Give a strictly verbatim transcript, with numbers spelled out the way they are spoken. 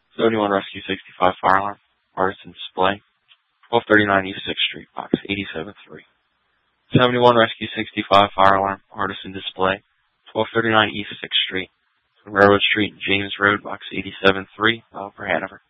seventy-one Rescue sixty-five Fire Alarm, Artisan Display, twelve thirty-nine East sixth Street, Box eighty-seven three. seventy-one Rescue sixty-five Fire Alarm, Artisan Display, twelve thirty-nine East sixth Street, Railroad Street, James Road, Box eighty-seven three, File for Hanover.